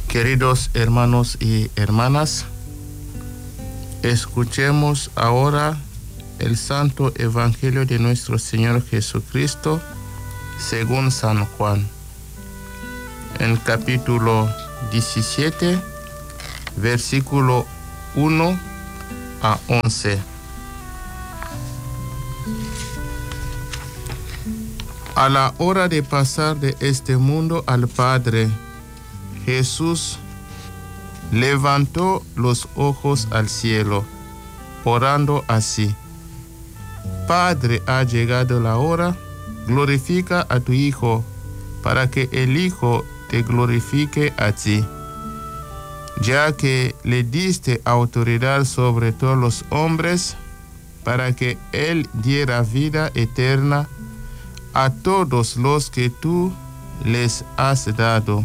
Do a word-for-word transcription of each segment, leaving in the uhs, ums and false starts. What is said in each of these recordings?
Queridos hermanos y hermanas, escuchemos ahora el Santo Evangelio de nuestro Señor Jesucristo según San Juan. En capítulo diecisiete, versículo uno a once. A la hora de pasar de este mundo al Padre, Jesús levantó los ojos al cielo, orando así: Padre, ha llegado la hora, glorifica a tu Hijo, para que el Hijo te glorifique a ti, ya que le diste autoridad sobre todos los hombres, para que Él diera vida eterna a todos los que tú les has dado.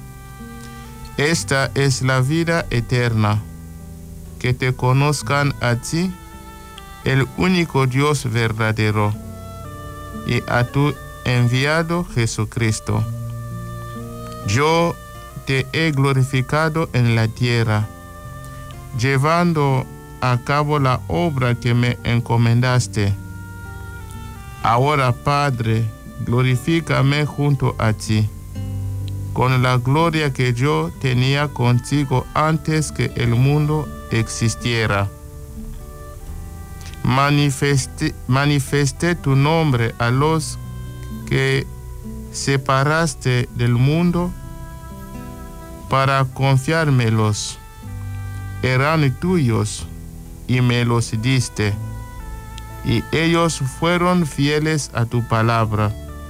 Esta es la vida eterna, que te conozcan a ti, el único Dios verdadero, y a tu enviado Jesucristo. Yo te he glorificado en la tierra, llevando a cabo la obra que me encomendaste. Ahora, Padre, glorifícame junto a ti, con la gloria que yo tenía contigo antes que el mundo existiera. Manifesté, manifesté tu nombre a los que separaste del mundo para confiármelos. Eran tuyos y me los diste, y ellos fueron fieles a tu palabra.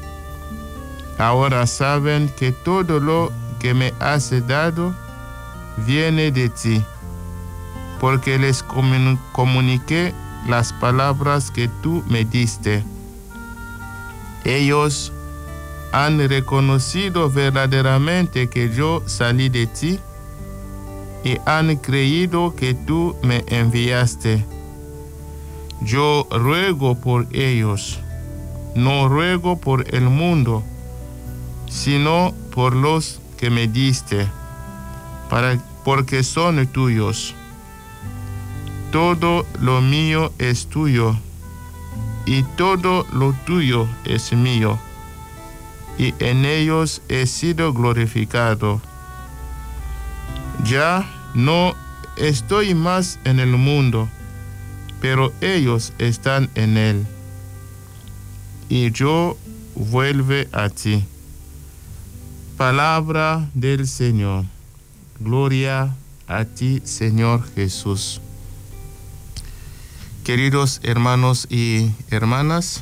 Ahora saben que todo lo que me has dado viene de ti, porque les comuniqué las palabras que tú me diste. Ellos han reconocido verdaderamente que yo salí de ti y han creído que tú me enviaste. Yo ruego por ellos, no ruego por el mundo, sino por los que me diste, para, porque son tuyos. Todo lo mío es tuyo, y todo lo tuyo es mío, y en ellos he sido glorificado. Ya no estoy más en el mundo, pero ellos están en él, y yo vuelvo a ti. Palabra del Señor. Gloria a ti, Señor Jesús. Queridos hermanos y hermanas,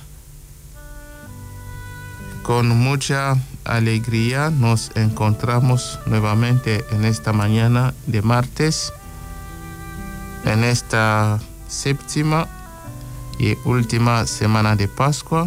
con mucha alegría nos encontramos nuevamente en esta mañana de martes, en esta séptima y última semana de Pascua,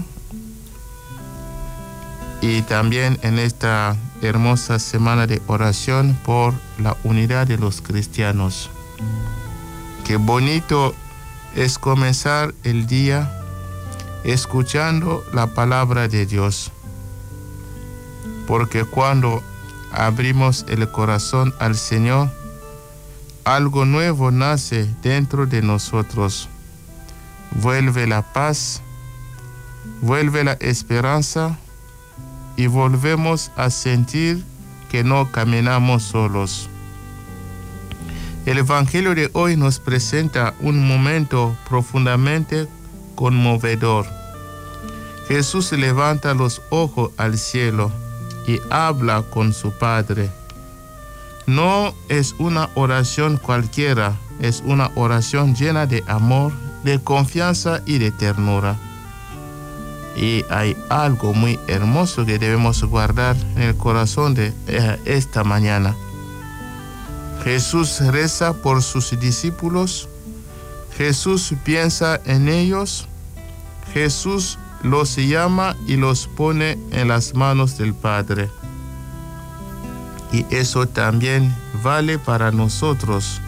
y también en esta hermosa semana de oración por la unidad de los cristianos. Qué bonito es comenzar el día escuchando la palabra de Dios, porque cuando abrimos el corazón al Señor, algo nuevo nace dentro de nosotros. Vuelve la paz, vuelve la esperanza, y volvemos a sentir que no caminamos solos. El Evangelio de hoy nos presenta un momento profundamente conmovedor. Jesús levanta los ojos al cielo y habla con su Padre. No es una oración cualquiera, es una oración llena de amor, de confianza y de ternura. Y hay algo muy hermoso que debemos guardar en el corazón de eh, esta mañana. Jesús reza por sus discípulos, Jesús piensa en ellos, Jesús los llama y los pone en las manos del Padre. Y eso también vale para nosotros.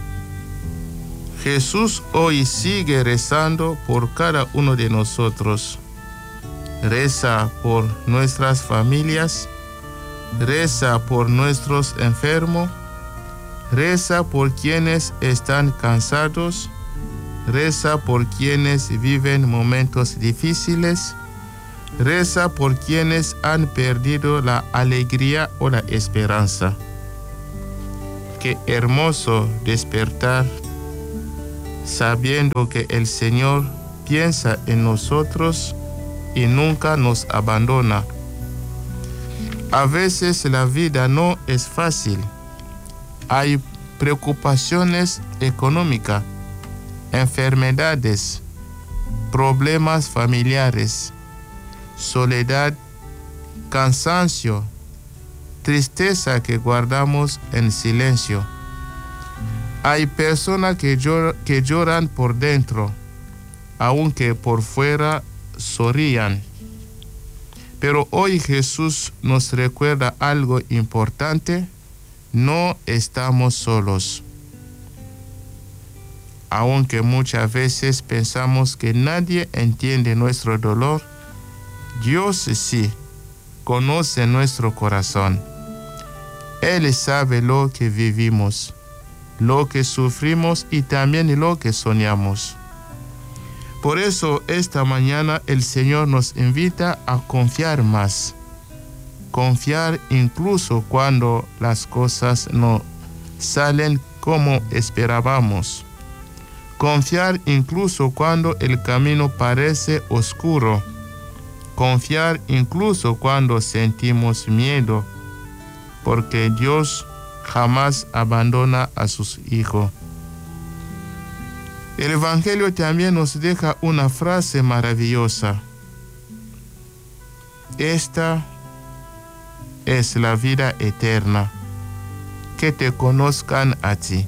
Jesús hoy sigue rezando por cada uno de nosotros. Reza por nuestras familias, reza por nuestros enfermos, reza por quienes están cansados, reza por quienes viven momentos difíciles, reza por quienes han perdido la alegría o la esperanza. Qué hermoso despertar sabiendo que el Señor piensa en nosotros y nunca nos abandona. A veces la vida no es fácil. Hay preocupaciones económicas, enfermedades, problemas familiares, soledad, cansancio, tristeza que guardamos en silencio. Hay personas que, llor- que lloran por dentro, aunque por fuera sonrían. Pero hoy Jesús nos recuerda algo importante: no estamos solos. Aunque muchas veces pensamos que nadie entiende nuestro dolor, Dios sí conoce nuestro corazón. Él sabe lo que vivimos, lo que sufrimos y también lo que soñamos. Por eso esta mañana el Señor nos invita a confiar más. Confiar incluso cuando las cosas no salen como esperábamos. Confiar incluso cuando el camino parece oscuro. Confiar incluso cuando sentimos miedo, porque Dios jamás abandona a sus hijos. El Evangelio también nos deja una frase maravillosa: esta es la vida eterna, que te conozcan a ti.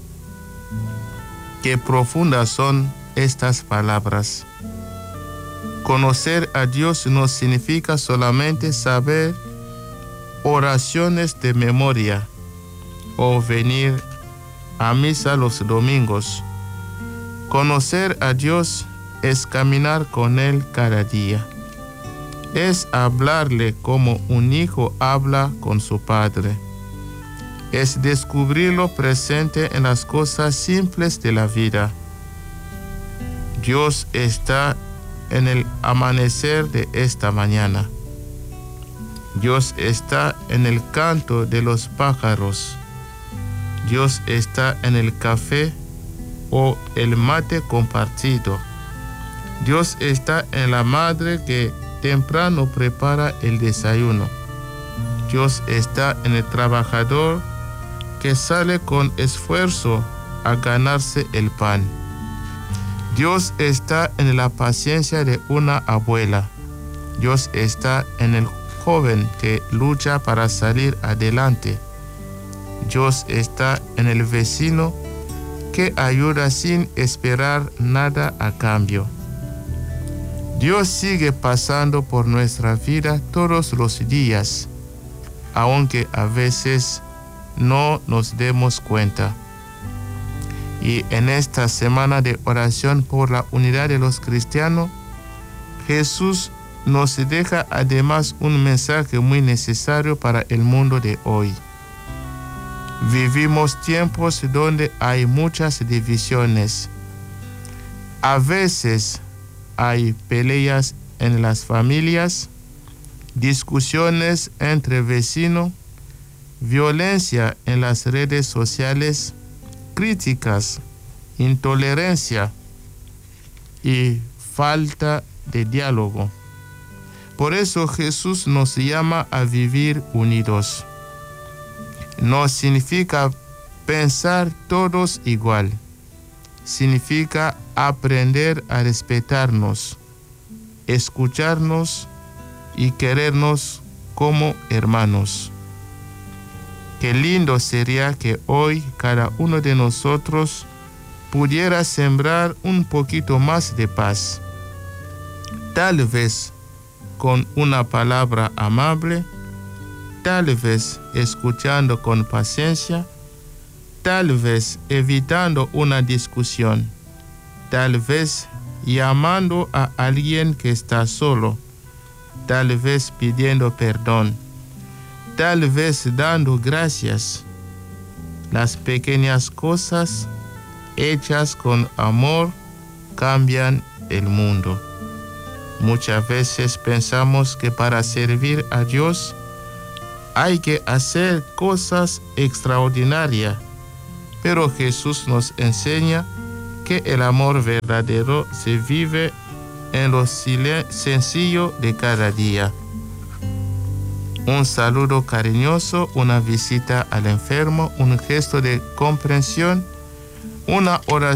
Qué profundas son estas palabras. Conocer a Dios no significa solamente saber oraciones de memoria o venir a misa los domingos. Conocer a Dios es caminar con Él cada día. Es hablarle como un hijo habla con su padre. Es descubrirlo presente en las cosas simples de la vida. Dios está en el amanecer de esta mañana. Dios está en el canto de los pájaros. Dios está en el café o el mate compartido. Dios está en la madre que temprano prepara el desayuno. Dios está en el trabajador que sale con esfuerzo a ganarse el pan. Dios está en la paciencia de una abuela. Dios está en el joven que lucha para salir adelante. Dios está en el vecino que ayuda sin esperar nada a cambio. Dios sigue pasando por nuestra vida todos los días, aunque a veces no nos demos cuenta. Y en esta semana de oración por la unidad de los cristianos, Jesús nos deja además un mensaje muy necesario para el mundo de hoy. Vivimos tiempos donde hay muchas divisiones. A veces hay peleas en las familias, discusiones entre vecinos, violencia en las redes sociales, críticas, intolerancia y falta de diálogo. Por eso Jesús nos llama a vivir unidos. No significa pensar todos igual. Significa aprender a respetarnos, escucharnos y querernos como hermanos. Qué lindo sería que hoy cada uno de nosotros pudiera sembrar un poquito más de paz. Tal vez con una palabra amable, tal vez escuchando con paciencia, tal vez evitando una discusión, tal vez llamando a alguien que está solo, tal vez pidiendo perdón, tal vez dando gracias. Las pequeñas cosas hechas con amor cambian el mundo. Muchas veces pensamos que para servir a Dios hay que hacer cosas extraordinarias, pero Jesús nos enseña que el amor verdadero se vive en lo sencillo de cada día. Un saludo cariñoso, una visita al enfermo, un gesto de comprensión, una oración